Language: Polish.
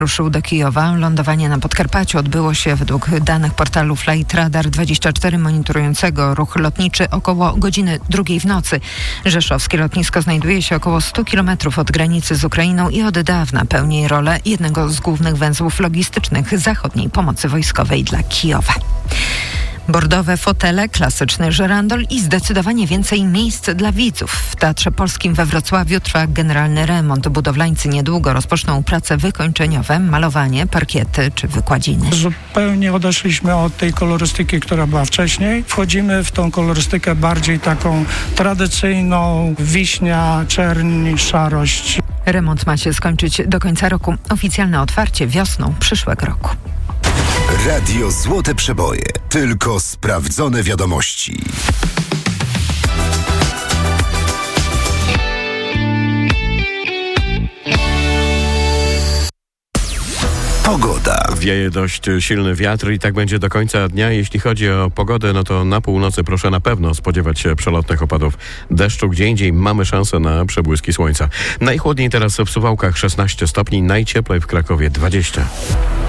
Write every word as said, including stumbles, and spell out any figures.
Ruszył do Kijowa. Lądowanie na Podkarpaciu odbyło się według danych portalu Flight Radar dwadzieścia cztery monitorującego ruch lotniczy około godziny drugiej w nocy. Rzeszowskie lotnisko znajduje się około sto kilometrów od granicy z Ukrainą i od dawna pełni rolę jednego z głównych węzłów logistycznych zachodniej pomocy wojskowej dla Kijowa. Bordowe fotele, klasyczny żyrandol i zdecydowanie więcej miejsc dla widzów. W Teatrze Polskim we Wrocławiu trwa generalny remont. Budowlańcy niedługo rozpoczną prace wykończeniowe, malowanie, parkiety czy wykładziny. Zupełnie odeszliśmy od tej kolorystyki, która była wcześniej. Wchodzimy w tą kolorystykę bardziej taką tradycyjną, wiśnia, czerń, szarość. Remont ma się skończyć do końca roku. Oficjalne otwarcie wiosną przyszłego roku. Radio Złote Przeboje. Tylko sprawdzone wiadomości. Pogoda. Wieje dość silny wiatr i tak będzie do końca dnia. Jeśli chodzi o pogodę, no to na północy proszę na pewno spodziewać się przelotnych opadów deszczu. Gdzie indziej mamy szansę na przebłyski słońca. Najchłodniej teraz w Suwałkach szesnaście stopni, najcieplej w Krakowie dwadzieścia.